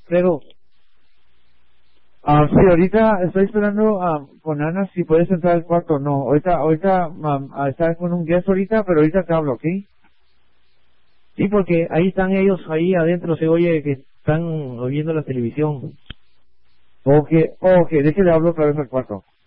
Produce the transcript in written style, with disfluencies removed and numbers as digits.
Pero, Sí, ahorita estoy esperando con Ana si puedes entrar al cuarto o no. Ahorita está con un guest ahorita, pero ahorita te hablo, ¿ok? sí, porque ahí están ellos, ahí adentro se oye que están oyendo la televisión. Ok, déjale hablo otra vez al cuarto.